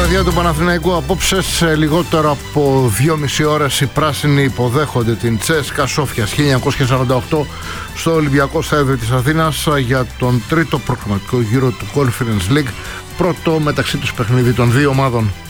παιδιά του Παναθηναϊκού. Απόψε σε λιγότερο από 2,5 ώρες οι πράσινοι υποδέχονται την CSKA Σόφιας 1948 στο Ολυμπιακό Στάδιο της Αθήνας για τον τρίτο προκριματικό γύρο του Conference League, πρώτο μεταξύ τους παιχνίδι των δύο ομάδων.